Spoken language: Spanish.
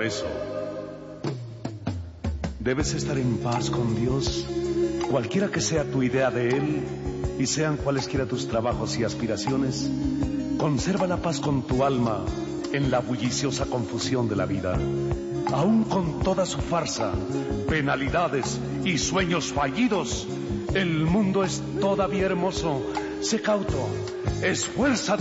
eso. Debes estar en paz con Dios, cualquiera que sea tu idea de Él, y sean cualesquiera tus trabajos y aspiraciones. Conserva la paz con tu alma en la bulliciosa confusión de la vida. Aún con toda su farsa, penalidades y sueños fallidos, el mundo es todavía hermoso. Sé cauto, esfuérzate.